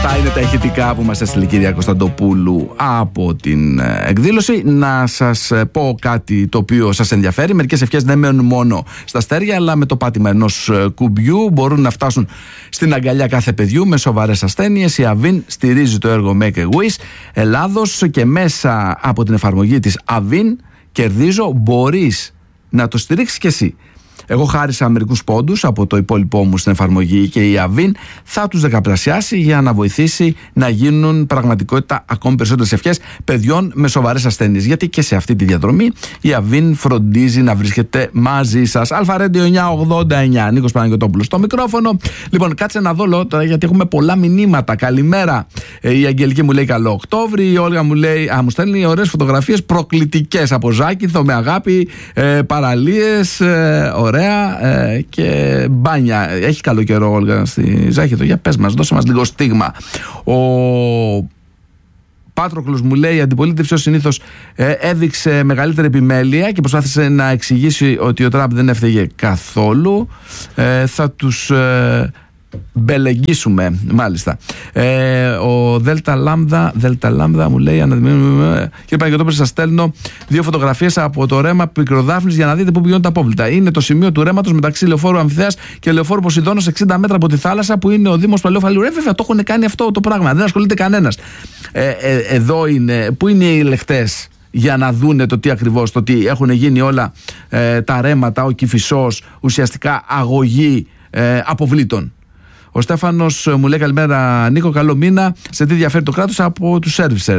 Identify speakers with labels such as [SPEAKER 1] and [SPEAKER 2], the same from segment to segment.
[SPEAKER 1] Αυτά είναι τα ηχητικά που μας έστειλε η κυρία Κωνσταντοπούλου από την εκδήλωση. Να σας πω κάτι το οποίο σας ενδιαφέρει. Μερικές ευχές δεν μένουν μόνο στα αστέρια, αλλά με το πάτημα ενός κουμπιού μπορούν να φτάσουν στην αγκαλιά κάθε παιδιού με σοβαρές ασθένειες. Η Avin στηρίζει το έργο Make a Wish Ελλάδος και μέσα από την εφαρμογή της Avin κερδίζω, μπορείς να το στηρίξεις κι εσύ. Εγώ χάρισα μερικούς πόντους από το υπόλοιπό μου στην εφαρμογή και η Avin θα τους δεκαπλασιάσει για να βοηθήσει να γίνουν πραγματικότητα ακόμη περισσότερες ευχές παιδιών με σοβαρές ασθένειες. Γιατί και σε αυτή τη διαδρομή η Avin φροντίζει να βρίσκεται μαζί σας. Αλφαρέντιο 989, Νίκος Παναγιωτόπουλος στο μικρόφωνο. Λοιπόν, κάτσε να δω τώρα γιατί έχουμε πολλά μηνύματα. Καλημέρα. Η Αγγελική μου λέει καλό Οκτώβρη. Η Όλγα μου λέει, μου στέλνει ωραίες φωτογραφίες προκλητικές από Ζάκυνθο με αγάπη, παραλίες, ωραία και μπάνια. Έχει καλό καιρό, Όλγα, στη Ζάκυνθο. Για πες μας, δώσε μας λίγο στίγμα. Ο Πάτροκλος μου λέει: η αντιπολίτευση ως συνήθως έδειξε μεγαλύτερη επιμέλεια και προσπάθησε να εξηγήσει ότι ο Τραμπ δεν έφταιγε καθόλου. Θα τους μπελεγγίσουμε, μάλιστα. Ο Δέλτα Λάμδα μου λέει: κύριε Παναγιωτόπουλε, σας στέλνω 2 φωτογραφίες από το ρέμα Πικροδάφνης για να δείτε πού πηγαίνουν τα απόβλητα. Είναι το σημείο του ρέματος μεταξύ λεωφόρου Αμφιθέας και λεωφόρου Ποσειδώνος, 60 μέτρα από τη θάλασσα, που είναι ο Δήμος Παλαιού Φαλιού. Βέβαια, το έχουν κάνει αυτό το πράγμα. Δεν ασχολείται κανένας. Εδώ είναι. Πού είναι οι ελεγκτές για να δούνε το τι ακριβώς, το τι έχουν γίνει όλα τα ρέματα, ο Κηφισός, ουσιαστικά αγωγή αποβλήτων. Ο Στέφανος μου λέει: καλημέρα Νίκο, καλό μήνα. Σε τι διαφέρει το κράτος από τους σέρβισερ?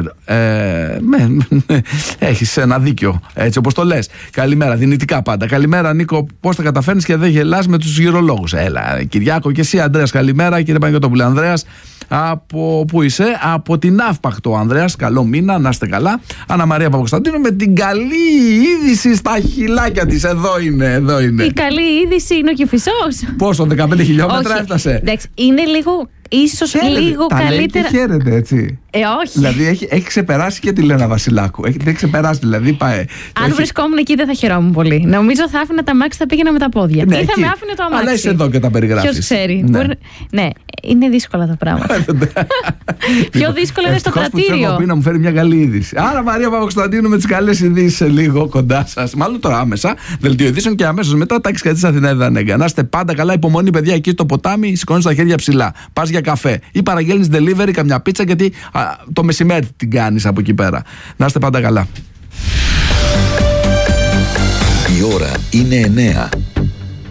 [SPEAKER 1] Έχεις ένα δίκιο, έτσι όπως το λες. Καλημέρα, δυνητικά πάντα. Καλημέρα Νίκο, πώς τα καταφέρνεις και δεν γελάς με τους γυρολόγους? Έλα Κυριάκο, και εσύ Ανδρέας, καλημέρα. Κύριε Παναγιωτόπουλε, Ανδρέας, από πού είσαι? Από την Αύπακτο, Ανδρέας, καλό μήνα, να είστε καλά. Άννα Μαρία Παπακοσταντίνου με την καλή είδηση στα χειλάκια της. Εδώ είναι. Η καλή είδηση είναι ο Κηφισός. Πόσο, 15 χιλιόμετρα έφτασε? Είναι λίγο, ίσως λίγο καλύτερα. Τα χαίρεται, έτσι. Όχι. Δηλαδή έχει ξεπεράσει και τη Λένα Βασιλάκου. Έχει ξεπεράσει, δηλαδή πάει. Αν βρισκόμουν εκεί δεν θα χαιρόμουν πολύ. Νομίζω θα άφηνα τα αμάξι, θα πήγαινα με τα πόδια. Ναι, ή θα με άφηνε το αμάξι. Αλλά είσαι εδώ και τα περιγράφεις. Ποιος ξέρει. Ναι, είναι δύσκολα τα πράγματα. Πιο δύσκολο είναι στο κρατήριο. Που να μου φέρει μια καλή είδηση. Άρα Μαρία Παπακοσταντίνου με τις καλές ειδήσεις σε λίγο κοντά σας. Μάλλον τώρα άμεσα. Δελτίο ειδήσεων και αμέσως μετά τα 6 κρατήσεις Αθηναίδα Νέγκα. Να είστε πάντα καλά, υπομονή παιδιά εκεί στο ποτάμι, σηκώνεις τα χέρια ψηλά. Πας για καφέ ή παραγγέλνεις delivery καμιά πίτσα, γιατί το μεσημέρι την κάνεις από εκεί πέρα. Να είστε πάντα καλά.
[SPEAKER 2] Η ώρα είναι 9.